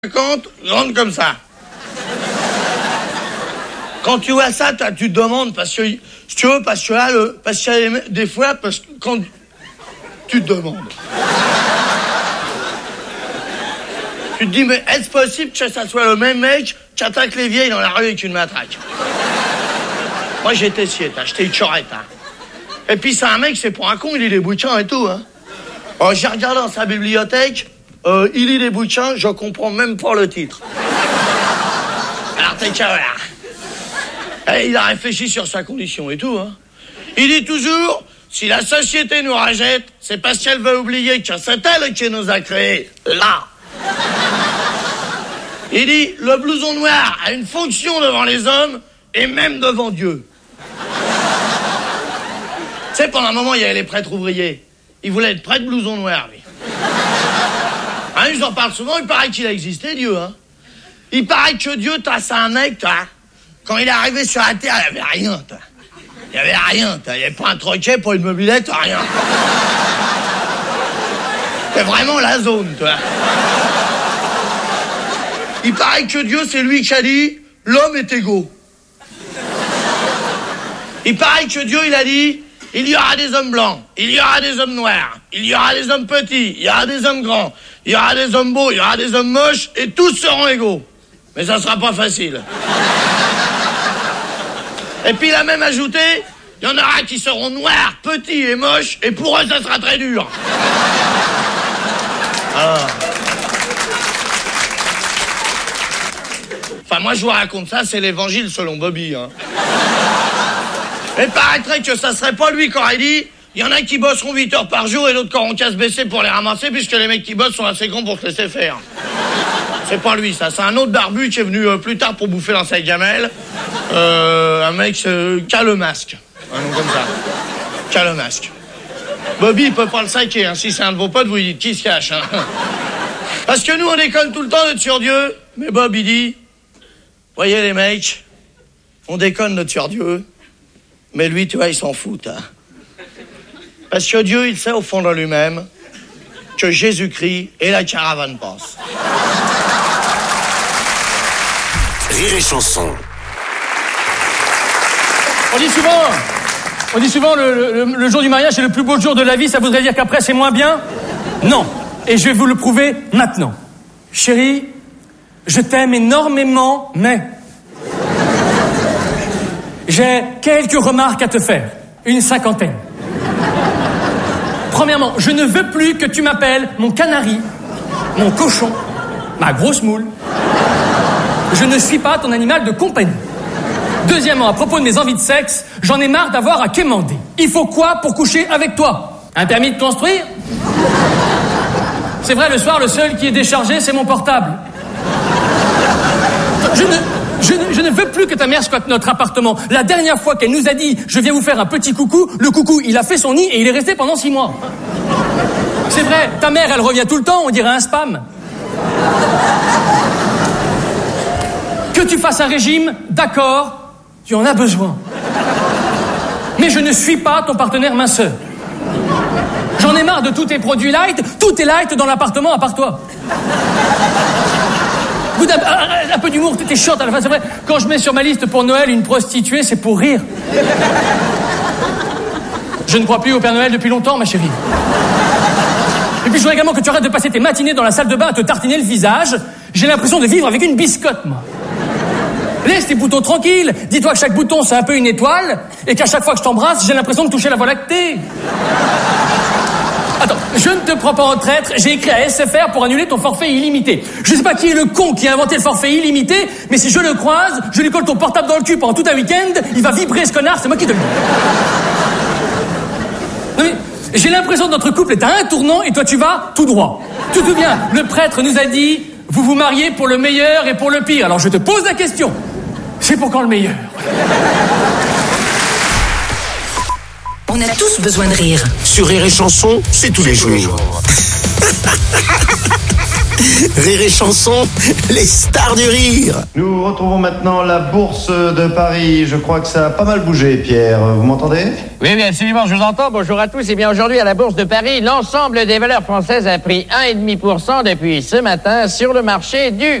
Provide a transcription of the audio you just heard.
50, grande comme ça. Quand tu vois ça, tu te demandes, parce que, si tu veux, parce que là, des fois, parce que quand tu te demandes. Tu te dis, mais est-ce possible que ça soit le même mec qui attaque les vieilles dans la rue avec une matraque? Moi, j'ai essayé, t'as acheté une chorette, hein. Et puis, c'est un mec, c'est pour un con, il lit des bouquins et tout, hein. Alors, j'ai regardé dans sa bibliothèque, il lit des bouquins, je comprends même pas le titre. Alors, t'es qu'à voir. Et il a réfléchi sur sa condition et tout, hein. Il dit toujours, si la société nous rejette, c'est parce qu'elle veut oublier que c'est elle qui nous a créés, là. Il dit, le blouson noir a une fonction devant les hommes et même devant Dieu. Tu sais, pendant un moment, il y avait les prêtres ouvriers. Il voulait être prêtre blouson noir, lui. Hein, ils en parlent souvent, il paraît qu'il a existé, Dieu, hein. Il paraît que Dieu, c'est un mec, quand il est arrivé sur la terre, il n'y avait rien, Il n'y avait rien, il n'y avait pas un troquet pour une mobilette, rien. C'est vraiment la zone, toi. Il paraît que Dieu, c'est lui qui a dit, l'homme est égaux. Il paraît que Dieu, il a dit, il y aura des hommes blancs, il y aura des hommes noirs, il y aura des hommes petits, il y aura des hommes grands, il y aura des hommes beaux, il y aura des hommes moches, et tous seront égaux. Mais ça sera pas facile. Et puis il a même ajouté, il y en aura qui seront noirs, petits et moches, et pour eux, ça sera très dur. Alors... Enfin, moi, je vous raconte ça, c'est l'évangile selon Bobby, hein. Et paraîtrait que ça serait pas lui qui aurait dit, il y en a qui bosseront 8 heures par jour et d'autres qui auront qu'à se baisser pour les ramasser, puisque les mecs qui bossent sont assez grands pour se laisser faire. C'est pas lui, ça. C'est un autre barbu qui est venu plus tard pour bouffer dans sa gamelle. Un mec qui a le masque. Un nom comme ça. Qui a le masque. Bobby, il peut pas le saquer, hein. Si c'est un de vos potes, vous lui dites qui se cache, hein. Parce que nous, on déconne tout le temps d'être sur Dieu. Mais Bob, il dit, voyez les mecs, on déconne d'être sur Dieu. Mais lui, tu vois, il s'en fout, hein. Parce que Dieu, il sait au fond de lui-même que Jésus-Christ et la caravane passent. Rire et chanson. On dit souvent le jour du mariage c'est le plus beau jour de la vie, ça voudrait dire qu'après c'est moins bien? Non. Et je vais vous le prouver maintenant. Chérie, je t'aime énormément, mais... j'ai quelques remarques à te faire. Une cinquantaine. Premièrement, je ne veux plus que tu m'appelles mon canari, mon cochon, ma grosse moule. Je ne suis pas ton animal de compagnie. Deuxièmement, à propos de mes envies de sexe, j'en ai marre d'avoir à quémander. Il faut quoi pour coucher avec toi? Un permis de construire? C'est vrai, le soir, le seul qui est déchargé, c'est mon portable. Je ne veux plus que ta mère squatte notre appartement. La dernière fois qu'elle nous a dit « je viens vous faire un petit coucou », le coucou, il a fait son nid et il est resté pendant 6 mois. C'est vrai, ta mère, elle revient tout le temps, on dirait un spam. Que tu fasses un régime, d'accord, tu en as besoin. Mais je ne suis pas ton partenaire minceur. J'en ai marre de tous tes produits light, tout est light dans l'appartement à part toi. Un peu d'humour, t'es short à la fin, c'est vrai. Quand je mets sur ma liste pour Noël une prostituée, c'est pour rire. Je ne crois plus au Père Noël depuis longtemps, ma chérie. Et puis je voudrais également que tu arrêtes de passer tes matinées dans la salle de bain à te tartiner le visage. J'ai l'impression de vivre avec une biscotte, moi. Laisse tes boutons tranquilles. Dis-toi que chaque bouton, c'est un peu une étoile. Et qu'à chaque fois que je t'embrasse, j'ai l'impression de toucher la Voie lactée. Attends, je ne te prends pas en traître, j'ai écrit à SFR pour annuler ton forfait illimité. Je sais pas qui est le con qui a inventé le forfait illimité, mais si je le croise, je lui colle ton portable dans le cul pendant tout un week-end, il va vibrer ce connard, c'est moi qui te le dis. Non mais, j'ai l'impression que notre couple est à un tournant et toi tu vas tout droit. Tu te souviens, le prêtre nous a dit, vous vous mariez pour le meilleur et pour le pire. Alors je te pose la question, c'est pour quand le meilleur? On a tous besoin de rire. Sur Rire et chanson, c'est tous les jours. Rire et Chanson, les stars du rire. Nous retrouvons maintenant la bourse de Paris. Je crois que ça a pas mal bougé, Pierre. Vous m'entendez ? Oui, absolument, je vous entends. Bonjour à tous. Et bien aujourd'hui, à la Bourse de Paris, l'ensemble des valeurs françaises a pris 1,5% depuis ce matin sur le marché du